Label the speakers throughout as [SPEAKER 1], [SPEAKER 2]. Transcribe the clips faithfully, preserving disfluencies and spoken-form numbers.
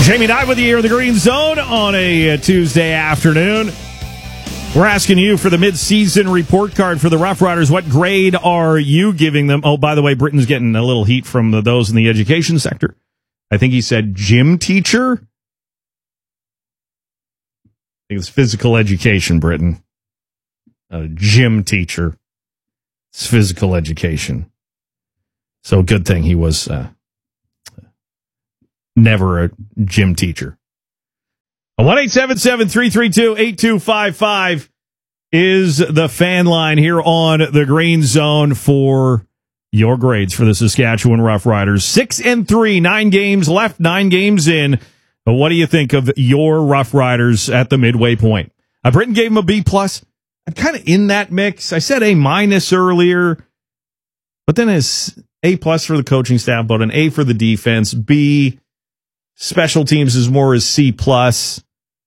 [SPEAKER 1] Jamie Knight with you here in the Green Zone on a uh, Tuesday afternoon. We're asking you for the mid-season report card for the Rough Riders. What grade are you giving them? Oh, by the way, Britain's getting a little heat from the, those in the education sector. I think he said gym teacher. I think it's physical education, Britain. A gym teacher. It's physical education. So good thing he was uh, never a gym teacher. one eight seven seven, three three two, eight two five five is the fan line here on the Green Zone for your grades for the Saskatchewan Rough Riders. Six and three, nine games left, nine games in. But what do you think of your Rough Riders at the midway point? Uh, Britain gave him a B plus. I'm kind of in that mix. I said A minus earlier, but then it's A plus for the coaching staff, but an A for the defense. B, special teams is more as C plus.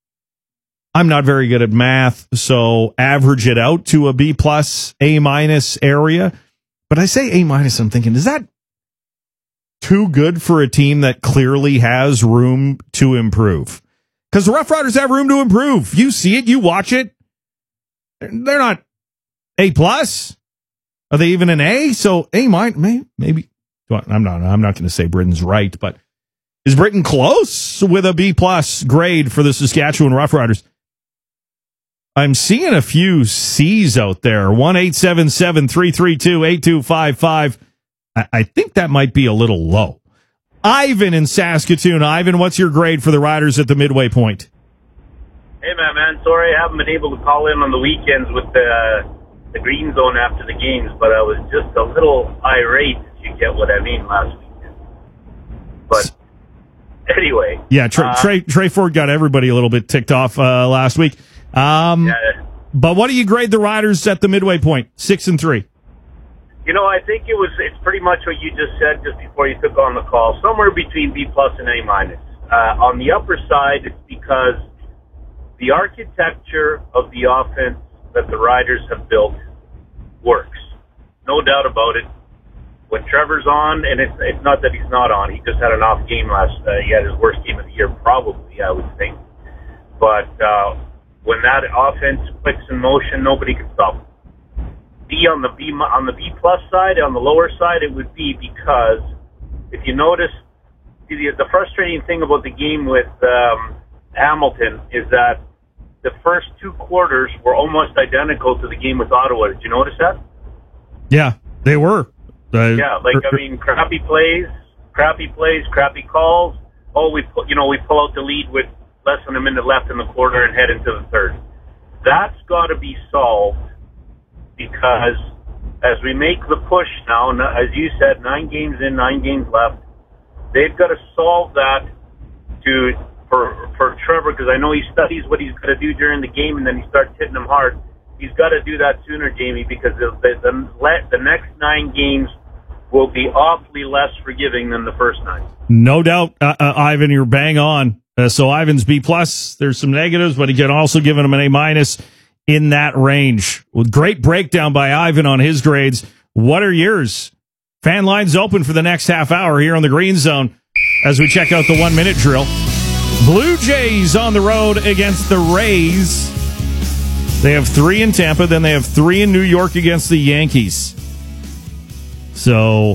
[SPEAKER 1] I'm not very good at math, so average it out to a B plus, A minus area. But I say A minus, I'm thinking, is that too good for a team that clearly has room to improve? Because the Rough Riders have room to improve. You see it, you watch it. They're not A plus. Are they even an A? So A minus, maybe. maybe. I'm not. I'm not going to say Britain's right, but is Britain close with a B plus grade for the Saskatchewan Rough Riders? I'm seeing a few C's out there. one eight seven seven, three three two, eight two five five. I, I think that might be a little low. Ivan in Saskatoon. Ivan, what's your grade for the Riders at the midway point?
[SPEAKER 2] Hey, man, man. Sorry I haven't been able to call in on the weekends with the the Green Zone after the games, but I was just a little irate, if you get what I mean, last weekend. But anyway.
[SPEAKER 1] Yeah, Trey, uh, Trey, Trey Ford got everybody a little bit ticked off uh, last week. Um, yeah. But what do you grade the Riders at the midway point? Six and three.
[SPEAKER 2] You know, I think it was. It's pretty much what you just said just before you took on the call. Somewhere between B plus and A minus. Uh, on the upper side, it's because the architecture of the offense that the Riders have built works. No doubt about it. When Trevor's on, and it's, it's not that he's not on, he just had an off game last, uh, he had his worst game of the year probably, I would think. But uh, when that offense clicks in motion, nobody can stop him. B on the B, on the B plus side, on the lower side, it would be because if you notice, the, the frustrating thing about the game with um, Hamilton is that the first two quarters were almost identical to the game with Ottawa. Did you notice that?
[SPEAKER 1] Yeah, they were. Uh,
[SPEAKER 2] yeah, like, I mean, crappy plays, crappy plays, crappy calls. Oh, we pull, you know, we pull out the lead with less than a minute left in the quarter and head into the third. That's got to be solved because as we make the push now, as you said, nine games in, nine games left, they've got to solve that to for for Trevor, because I know he studies what he's going to do during the game and then he starts hitting them hard. He's got to do that sooner, Jamie, because the, the, the, the next nine games will be awfully less forgiving than the first nine.
[SPEAKER 1] No doubt, uh, uh, Ivan, you're bang on. Uh, so Ivan's B plus. There's some negatives, but he can also give him an A minus in that range. With great breakdown by Ivan on his grades. What are yours? Fan lines open for the next half hour here on the Green Zone as we check out the one minute drill. Blue Jays on the road against the Rays. They have three in Tampa, then they have three in New York against the Yankees. So,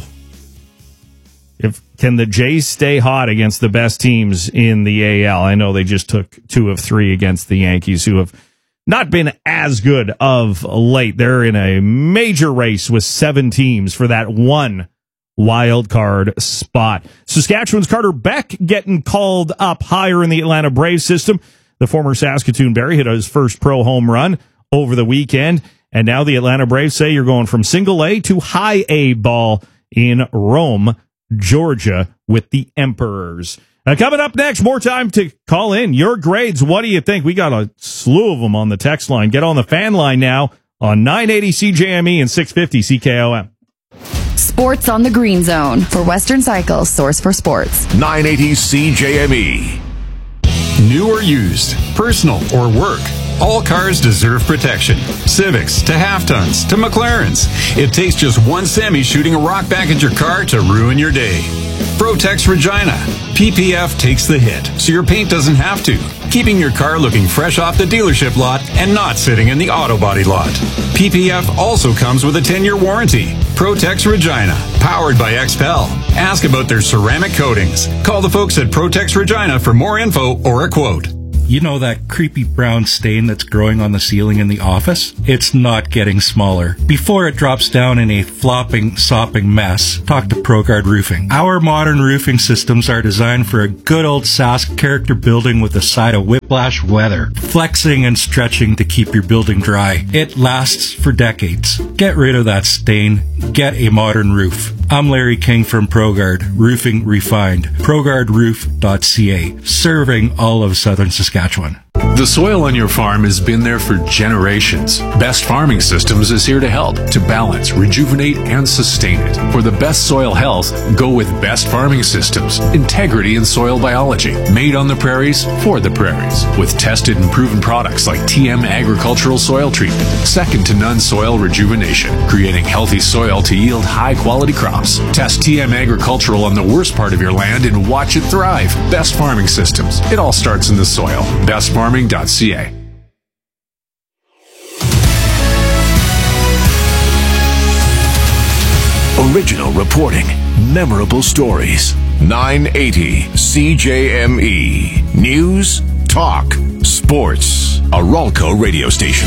[SPEAKER 1] if can the Jays stay hot against the best teams in the A L? I know they just took two of three against the Yankees, who have not been as good of late. They're in a major race with seven teams for that one wild card spot. Saskatchewan's Carter Beck getting called up higher in the Atlanta Braves system. The former Saskatoon Berry hit his first pro home run over the weekend, and now the Atlanta Braves say you're going from single A to high A ball in Rome, Georgia, with the Emperors. Now, coming up next, more time to call in your grades. What do you think? We got a slew of them on the text line. Get on the fan line now on nine eighty C J M E and six fifty C K O M.
[SPEAKER 3] Sports on the Green Zone for Western Cycle's source for sports.
[SPEAKER 4] nine eighty C J M E.
[SPEAKER 5] New or used, personal or work, all cars deserve protection. Civics to half-tons to McLarens. It takes just one semi shooting a rock back at your car to ruin your day. Protex Regina. P P F takes the hit, so your paint doesn't have to, keeping your car looking fresh off the dealership lot and not sitting in the auto body lot. P P F also comes with a ten-year warranty. Protex Regina, powered by X P E L. Ask about their ceramic coatings. Call the folks at Protex Regina for more info or a quote.
[SPEAKER 6] You know that creepy brown stain that's growing on the ceiling in the office? It's not getting smaller. Before it drops down in a flopping, sopping mess, talk to ProGuard Roofing. Our modern roofing systems are designed for a good old Sask character building with a side of whiplash weather, flexing and stretching to keep your building dry. It lasts for decades. Get rid of that stain. Get a modern roof. I'm Larry King from ProGuard Roofing Refined. ProGuard Roof dot C A, serving all of southern Saskatchewan.
[SPEAKER 7] The soil on your farm has been there for generations. Best Farming Systems is here to help, to balance, rejuvenate, and sustain it. For the best soil health, go with Best Farming Systems. Integrity in soil biology. Made on the prairies, for the prairies. With tested and proven products like T M Agricultural Soil Treatment. Second to none soil rejuvenation. Creating healthy soil to yield high-quality crops. Test T M Agricultural on the worst part of your land and watch it thrive. Best Farming Systems. It all starts in the soil. Best Farming dot C A.
[SPEAKER 4] Original reporting, memorable stories. nine eighty C J M E. News, talk, sports. A Ralco radio station.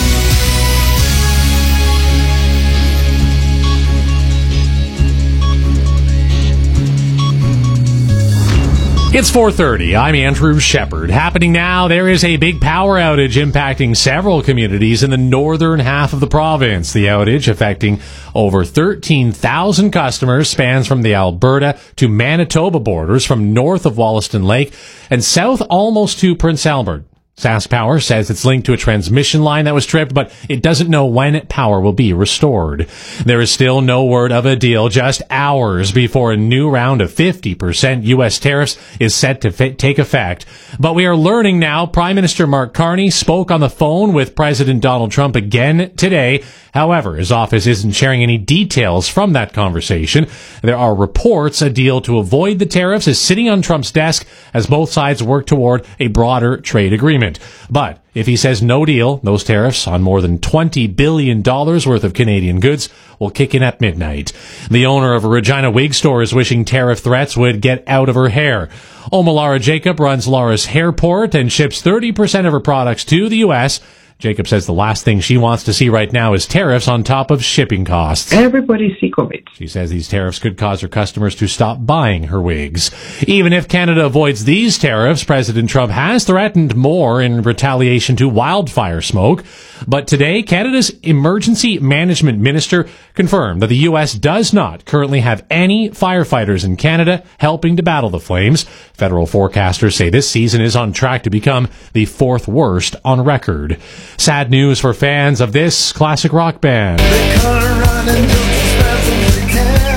[SPEAKER 8] It's four thirty. I'm Andrew Shepard. Happening now, there is a big power outage impacting several communities in the northern half of the province. The outage affecting over thirteen thousand customers spans from the Alberta to Manitoba borders, from north of Wollaston Lake and south almost to Prince Albert. Sask Power says it's linked to a transmission line that was tripped, but it doesn't know when power will be restored. There is still no word of a deal, just hours before a new round of fifty percent U S tariffs is set to fit, take effect. But we are learning now Prime Minister Mark Carney spoke on the phone with President Donald Trump again today. However, his office isn't sharing any details from that conversation. There are reports a deal to avoid the tariffs is sitting on Trump's desk as both sides work toward a broader trade agreement. But if he says no deal, those tariffs on more than twenty billion dollars worth of Canadian goods will kick in at midnight. The owner of a Regina wig store is wishing tariff threats would get out of her hair. Oma Laura Jacob runs Laura's Hairport and ships thirty percent of her products to the U S Jacob says the last thing she wants to see right now is tariffs on top of shipping costs.
[SPEAKER 9] Everybody's sick of it.
[SPEAKER 8] She says these tariffs could cause her customers to stop buying her wigs. Even if Canada avoids these tariffs, President Trump has threatened more in retaliation to wildfire smoke. But today, Canada's Emergency Management Minister confirmed that the U S does not currently have any firefighters in Canada helping to battle the flames. Federal forecasters say this season is on track to become the fourth worst on record. Sad news for fans of this classic rock band.
[SPEAKER 10] They cut around and do as fast as they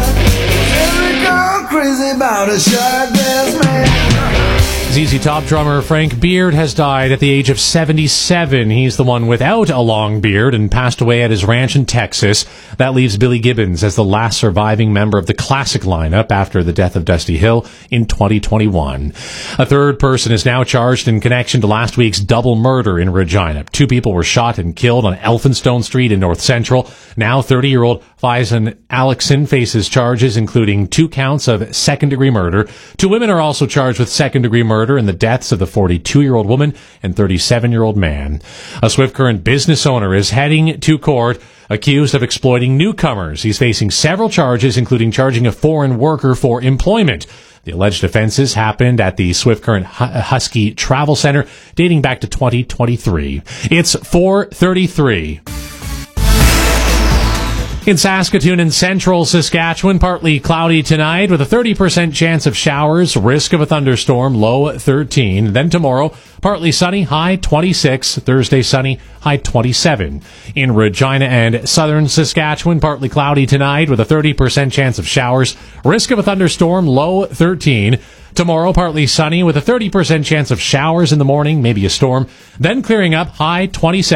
[SPEAKER 10] can. Every girl crazy about a shark dance man.
[SPEAKER 8] Z Z Top drummer Frank Beard has died at the age of seventy-seven. He's the one without a long beard and passed away at his ranch in Texas. That leaves Billy Gibbons as the last surviving member of the classic lineup after the death of Dusty Hill in twenty twenty-one. A third person is now charged in connection to last week's double murder in Regina. Two people were shot and killed on Elphinstone Street in North Central. Now thirty-year-old Faison Alexson faces charges including two counts of second-degree murder. Two women are also charged with second-degree murder in the deaths of the forty-two-year-old woman and thirty-seven-year-old man. A Swift Current business owner is heading to court accused of exploiting newcomers. He's facing several charges, including charging a foreign worker for employment. The alleged offenses happened at the Swift Current Husky Travel Center dating back to twenty twenty-three. It's four thirty-three. In Saskatoon and central Saskatchewan, partly cloudy tonight with a thirty percent chance of showers, risk of a thunderstorm, low thirteen. Then tomorrow, partly sunny, high twenty-six. Thursday, sunny, high twenty-seven. In Regina and southern Saskatchewan, partly cloudy tonight with a thirty percent chance of showers, risk of a thunderstorm, low thirteen. Tomorrow, partly sunny with a thirty percent chance of showers in the morning, maybe a storm. Then clearing up, high twenty-seven.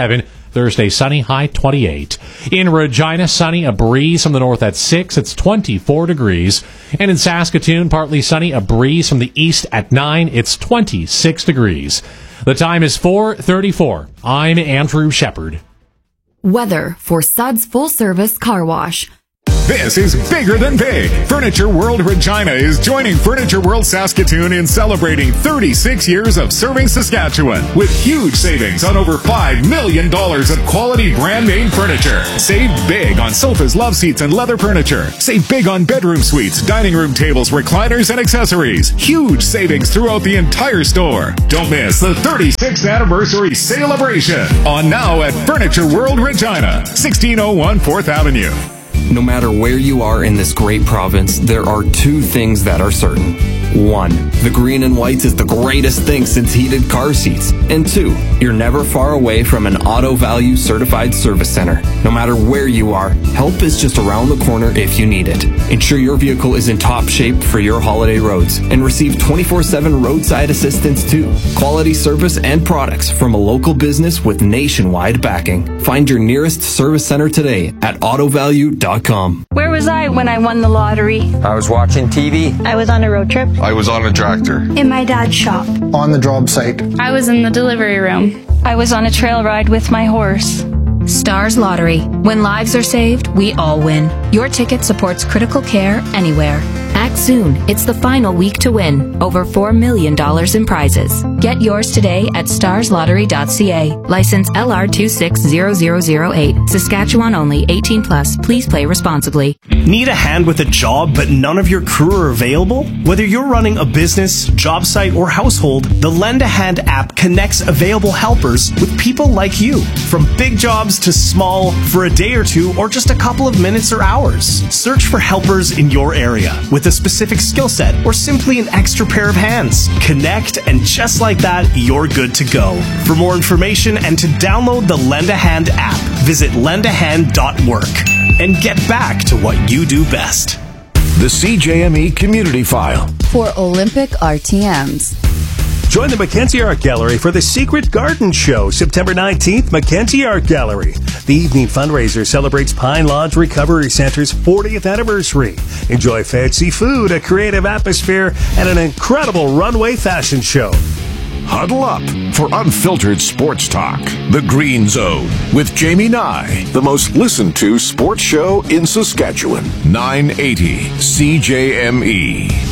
[SPEAKER 8] Thursday, sunny, high twenty-eight. In Regina, sunny, a breeze from the north at six. It's twenty-four degrees. And in Saskatoon, partly sunny, a breeze from the east at nine. It's twenty-six degrees. The time is four thirty-four. I'm Andrew Shepard.
[SPEAKER 3] Weather for Suds Full Service Car Wash.
[SPEAKER 9] This is bigger than big. Furniture World Regina is joining Furniture World Saskatoon in celebrating thirty-six years of serving Saskatchewan with huge savings on over five million dollars of quality brand name furniture. Save big on sofas, love seats, and leather furniture. Save big on bedroom suites, dining room tables, recliners, and accessories. Huge savings throughout the entire store. Don't miss the thirty-sixth anniversary celebration on now at Furniture World Regina, sixteen oh one fourth Avenue.
[SPEAKER 11] No matter where you are in this great province, there are two things that are certain. One, the green and whites is the greatest thing since heated car seats. And two, you're never far away from an Auto Value certified service center. No matter where you are, help is just around the corner if you need it. Ensure your vehicle is in top shape for your holiday roads and receive twenty-four seven roadside assistance too. Quality service and products from a local business with nationwide backing. Find your nearest service center today at auto value dot com.
[SPEAKER 12] Where was I when I won the lottery?
[SPEAKER 13] I was watching T V.
[SPEAKER 12] I was on a road trip.
[SPEAKER 14] I was on a tractor.
[SPEAKER 12] In my dad's shop.
[SPEAKER 15] On the job site.
[SPEAKER 12] I was in the delivery room. I was on a trail ride with my horse.
[SPEAKER 16] Stars Lottery. When lives are saved, we all win. Your ticket supports critical care anywhere. Act soon. It's the final week to win. Over four million dollars in prizes. Get yours today at stars lottery dot c a. License L R two six zero zero zero eight. Saskatchewan only. eighteen plus. Please play responsibly.
[SPEAKER 17] Need a hand with a job but none of your crew are available? Whether you're running a business, job site, or household, the Lend a Hand app connects available helpers with people like you. From big jobs to small, for a day or two, or just a couple of minutes or hours. Search for helpers in your area with a specific skill set or simply an extra pair of hands. Connect, and just like that, you're good to go. For more information and to download the Lend a Hand app, visit lend a hand dot work and get back to what you do best.
[SPEAKER 4] The C J M E Community File
[SPEAKER 3] for Olympic R T Ms.
[SPEAKER 18] Join the Mackenzie Art Gallery for the Secret Garden Show, September nineteenth, Mackenzie Art Gallery. The evening fundraiser celebrates Pine Lodge Recovery Center's fortieth anniversary. Enjoy fancy food, a creative atmosphere, and an incredible runway fashion show.
[SPEAKER 4] Huddle up for unfiltered sports talk. The Green Zone with Jamie Nye, the most listened to sports show in Saskatchewan. nine eighty C J M E.